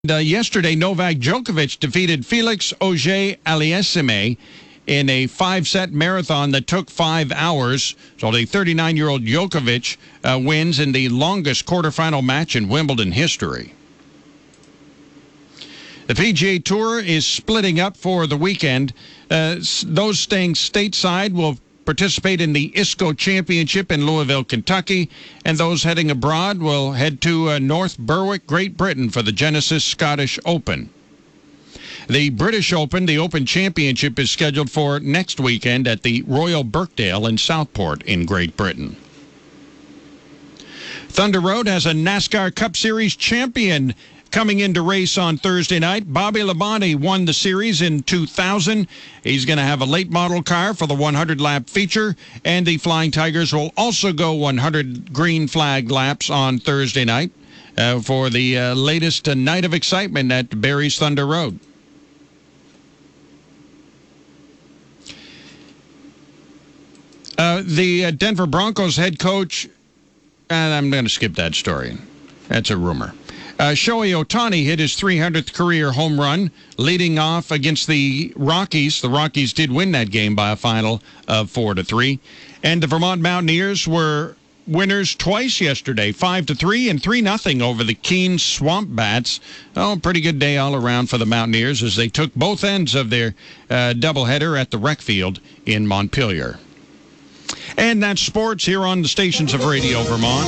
Yesterday, Novak Djokovic defeated Felix Auger-Aliassime in a 5-set marathon that took 5 hours. So the 39-year-old Djokovic wins in the longest quarterfinal match in Wimbledon history. The PGA Tour is splitting up for the weekend. Those staying stateside will participate in the ISCO Championship in Louisville, Kentucky, and those heading abroad will head to North Berwick, Great Britain for the Genesis Scottish Open. The British Open, the Open Championship, is scheduled for next weekend at the Royal Birkdale in Southport in Great Britain. Thunder Road has a NASCAR Cup Series champion coming into race on Thursday night. Bobby Labonte won the series in 2000. He's going to have a late model car for the 100-lap feature, and the Flying Tigers will also go 100 green flag laps on Thursday night for the latest night of excitement at Barry's Thunder Road. The Denver Broncos head coach, and I'm going to skip that story. That's a rumor. Shohei Ohtani hit his 300th career home run, leading off against the Rockies. The Rockies did win that game by a final of 4-3. And the Vermont Mountaineers were winners twice yesterday, 5-3 and 3-0 over the Keene Swamp Bats. Oh, pretty good day all around for the Mountaineers as they took both ends of their doubleheader at the rec field in Montpelier. And that's sports here on the stations of Radio Vermont.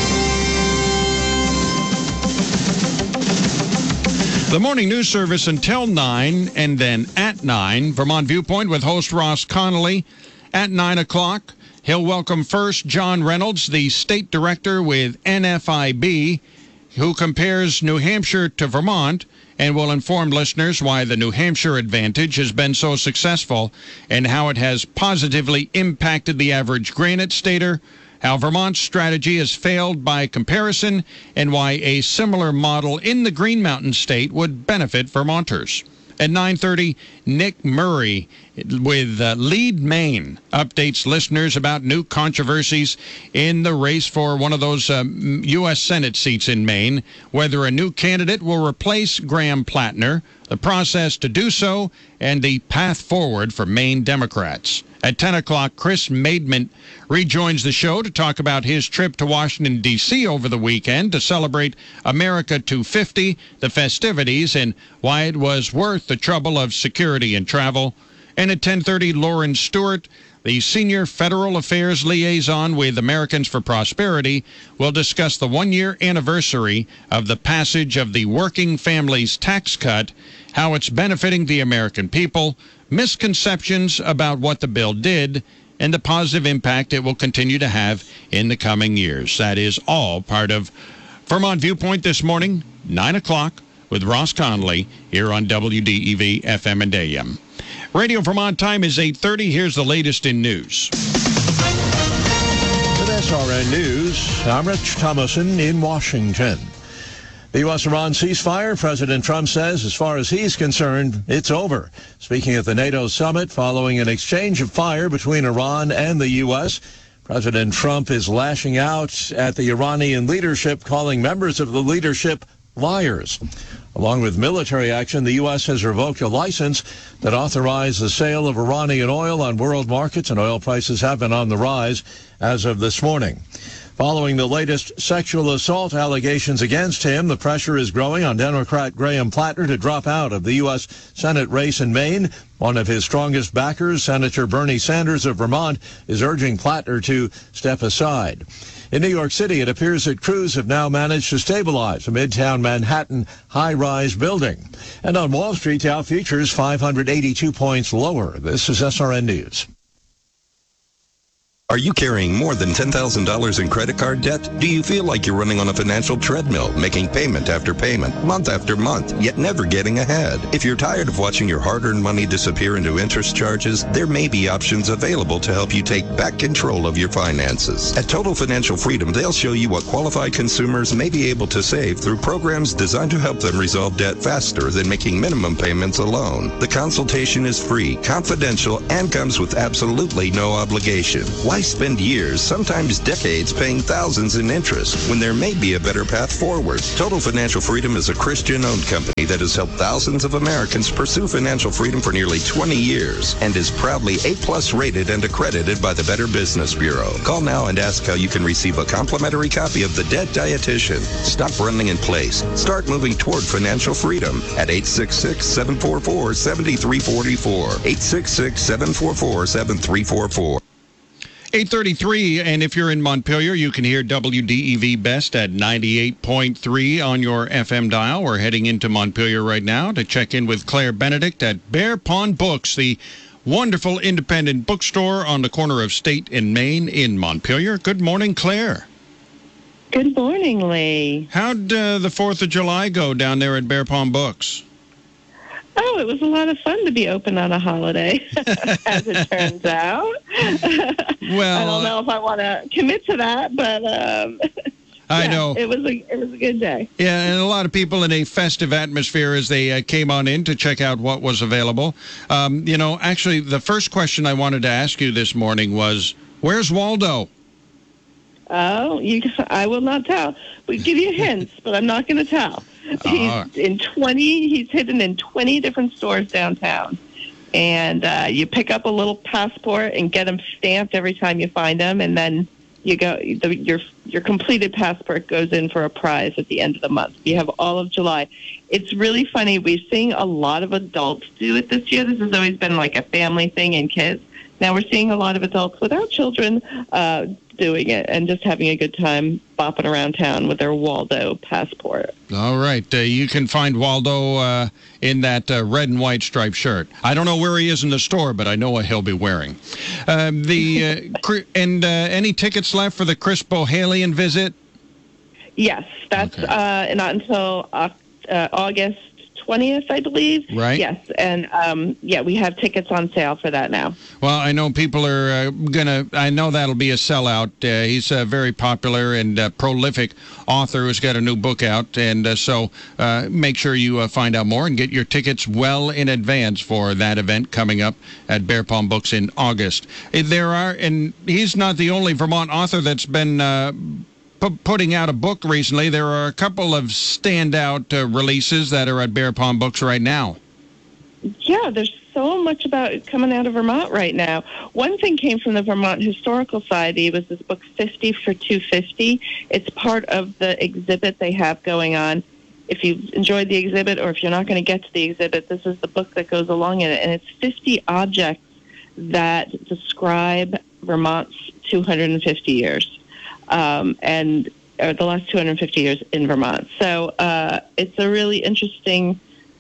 The morning news service until 9, and then at 9, Vermont Viewpoint with host Ross Connolly. At 9 o'clock, he'll welcome first John Reynolds, the state director with NFIB, who compares New Hampshire to Vermont and will inform listeners why the New Hampshire advantage has been so successful and how it has positively impacted the average granite stater, how Vermont's strategy has failed by comparison, and why a similar model in the Green Mountain State would benefit Vermonters. At 9:30, Nick Murray with Lead Maine updates listeners about new controversies in the race for one of those U.S. Senate seats in Maine, whether a new candidate will replace Graham Plattner, the process to do so, and the path forward for Maine Democrats. At 10 o'clock, Chris Maidment rejoins the show to talk about his trip to Washington, D.C. over the weekend to celebrate America 250, the festivities, and why it was worth the trouble of security and travel. And at 10:30, Lauren Stewart, the Senior Federal Affairs Liaison with Americans for Prosperity, will discuss the one-year anniversary of the passage of the Working Families Tax Cut, how it's benefiting the American people, misconceptions about what the bill did, and the positive impact it will continue to have in the coming years. That is all part of Vermont Viewpoint this morning, 9 o'clock, with Ross Connolly here on WDEV FM and AM. Radio Vermont time is 8:30. Here's the latest in news. With SRN News, I'm Rich Thomason in Washington. The U.S.-Iran ceasefire, President Trump says, as far as he's concerned, it's over. Speaking at the NATO summit following an exchange of fire between Iran and the U.S., President Trump is lashing out at the Iranian leadership, calling members of the leadership liars. Along with military action, the U.S. has revoked a license that authorized the sale of Iranian oil on world markets, and oil prices have been on the rise as of this morning. Following the latest sexual assault allegations against him, the pressure is growing on Democrat Graham Plattner to drop out of the U.S. Senate race in Maine. One of his strongest backers, Senator Bernie Sanders of Vermont, is urging Plattner to step aside. In New York City, it appears that crews have now managed to stabilize a Midtown Manhattan high-rise building. And on Wall Street, Dow futures 582 points lower. This is SRN News. Are you carrying more than $10,000 in credit card debt? Do you feel like you're running on a financial treadmill, making payment after payment, month after month, yet never getting ahead? If you're tired of watching your hard-earned money disappear into interest charges, there may be options available to help you take back control of your finances. At Total Financial Freedom, they'll show you what qualified consumers may be able to save through programs designed to help them resolve debt faster than making minimum payments alone. The consultation is free, confidential, and comes with absolutely no obligation. Why spend years, sometimes decades, paying thousands in interest when there may be a better path forward. Total Financial Freedom is a Christian-owned company that has helped thousands of Americans pursue financial freedom for nearly 20 years and is proudly A+ rated and accredited by the Better Business Bureau. Call now and ask how you can receive a complimentary copy of The Debt Dietitian. Stop running in place. Start moving toward financial freedom at 866-744-7344. 866-744-7344. 8:33, and if you're in Montpelier, you can hear WDEV Best at 98.3 on your FM dial. We're heading into Montpelier right now to check in with Claire Benedict at Bear Pond Books, the wonderful independent bookstore on the corner of State and Main in Montpelier. Good morning, Claire. Good morning, Lee. How'd the 4th of July go down there at Bear Pond Books? Oh, it was a lot of fun to be open on a holiday, as it turns out. Well, I don't know if I want to commit to that, but I know it was a good day. Yeah, and a lot of people in a festive atmosphere as they came on in to check out what was available. Actually, the first question I wanted to ask you this morning was, where's Waldo? Oh, I will not tell. We give you hints, but I'm not going to tell. He's hidden in 20 different stores downtown. And you pick up a little passport and get them stamped every time you find them, and then you go. Your completed passport goes in for a prize at the end of the month. You have all of July. It's really funny. We're seeing a lot of adults do it this year. This has always been like a family thing and kids. Now we're seeing a lot of adults without children doing it and just having a good time bopping around town with their Waldo passport. All right. You can find Waldo in that red and white striped shirt. I don't know where he is in the store, but I know what he'll be wearing. Any tickets left for the Chris Bohalian visit? Yes. That's not until August 20th, I believe. Right. Yes. And, we have tickets on sale for that now. Well, I know people are I know that'll be a sellout. He's a very popular and prolific author who's got a new book out. And so make sure you find out more and get your tickets well in advance for that event coming up at Bear Pond Books in August. And he's not the only Vermont author that's been putting out a book recently. There are a couple of standout releases that are at Bear Pond Books right now. Yeah, there's so much about coming out of Vermont right now. One thing came from the Vermont Historical Society was this book 50 for 250. It's part of the exhibit they have going on. If you've enjoyed the exhibit or if you're not going to get to the exhibit, this is the book that goes along in it. And it's 50 objects that describe Vermont's 250 years. The last 250 years in Vermont. So it's a really interesting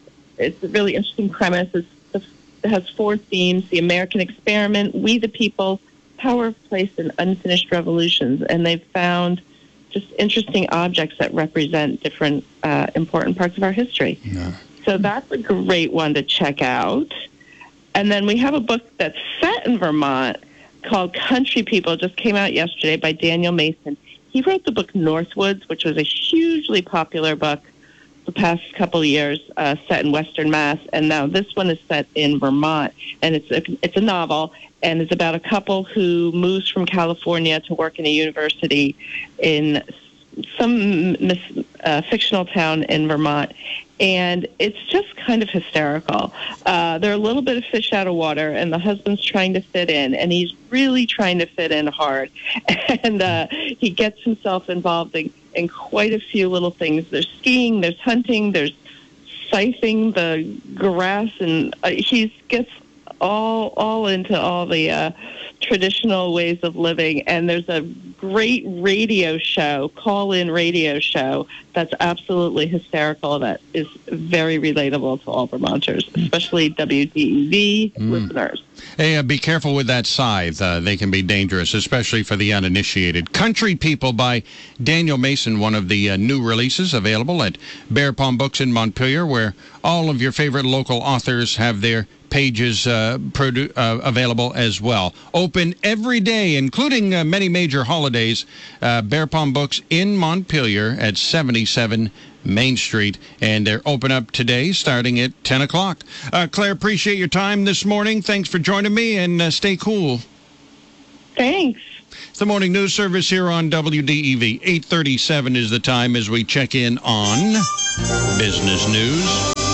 premise. It has 4 themes: the American experiment, we the people, power of place, and unfinished revolutions. And they've found just interesting objects that represent different important parts of our history. Yeah. So that's a great one to check out. And then we have a book that's set in Vermont called Country People. Just came out yesterday by Daniel Mason. He wrote the book Northwoods, which was a hugely popular book the past couple of years, set in Western Mass, and now this one is set in Vermont, and it's a novel, and it's about a couple who moves from California to work in a university in some fictional town in Vermont. And it's just kind of hysterical. They're a little bit of fish out of water, and the husband's trying to fit in, and he's really trying to fit in hard. And he gets himself involved in quite a few little things. There's skiing, there's hunting, there's scything the grass, and he gets all into all the traditional ways of living. And there's a great radio show, call-in radio show, that's absolutely hysterical, that is very relatable to all Vermonters, especially WDEV listeners. Hey, be careful with that scythe. They can be dangerous, especially for the uninitiated. Country People by Daniel Mason, one of the new releases available at Bear Pond Books in Montpelier, where all of your favorite local authors have their pages available as well. Open every day, including many major holidays. Bear Pond Books in Montpelier at 77 Main Street, and they're open up today starting at 10 o'clock. Claire, appreciate your time this morning. Thanks for joining me, and stay cool. Thanks. It's the morning news service here on WDEV. 8:37 is the time as we check in on business news.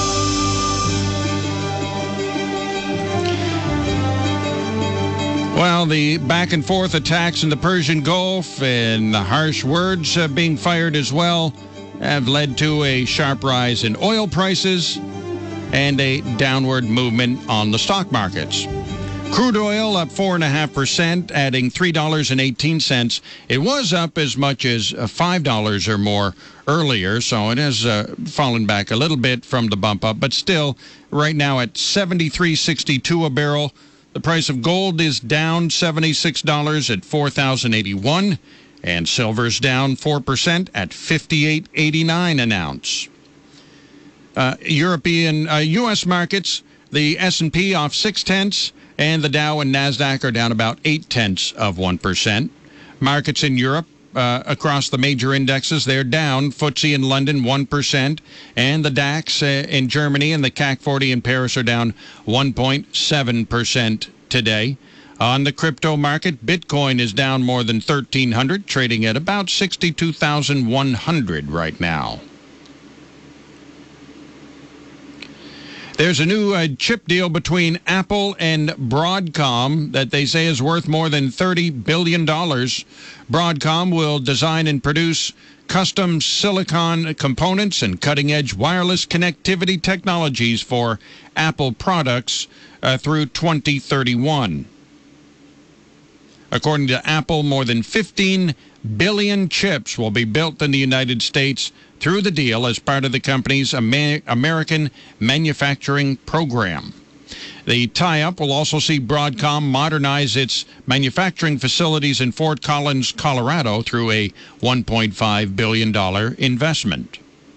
Well, the back and forth attacks in the Persian Gulf and the harsh words being fired as well have led to a sharp rise in oil prices and a downward movement on the stock markets. Crude oil up 4.5%, adding $3.18. It was up as much as $5 or more earlier, so it has fallen back a little bit from the bump up, but still right now at $73.62 a barrel. The price of gold is down $76 at $4,081, and silver's down 4% at $58.89 an ounce. U.S. markets, the S&P off 0.6, and the Dow and NASDAQ are down about 0.8%. Markets in Europe, across the major indexes, they're down. FTSE in London, 1%, and the DAX in Germany and the CAC 40 in Paris are down 1.7% today. On the crypto market, Bitcoin is down more than 1,300, trading at about 62,100 right now. There's a new chip deal between Apple and Broadcom that they say is worth more than $30 billion. Broadcom will design and produce custom silicon components and cutting-edge wireless connectivity technologies for Apple products through 2031. According to Apple, more than 15 billion chips will be built in the United States through the deal as part of the company's American manufacturing program. The tie-up will also see Broadcom modernize its manufacturing facilities in Fort Collins, Colorado, through a $1.5 billion investment.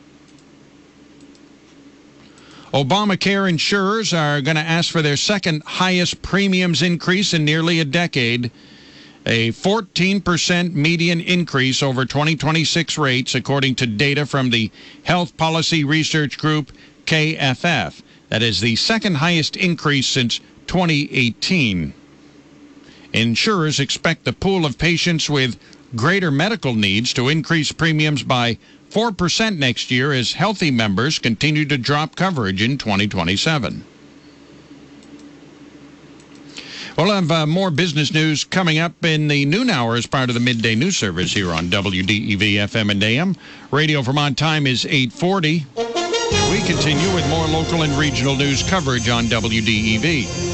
Obamacare insurers are going to ask for their second highest premiums increase in nearly a decade. A 14% median increase over 2026 rates, according to data from the Health Policy Research Group, KFF. That is the second highest increase since 2018. Insurers expect the pool of patients with greater medical needs to increase premiums by 4% next year as healthy members continue to drop coverage in 2027. We'll have more business news coming up in the noon hour as part of the midday news service here on WDEV FM and AM. Radio Vermont time is 8:40. And we continue with more local and regional news coverage on WDEV.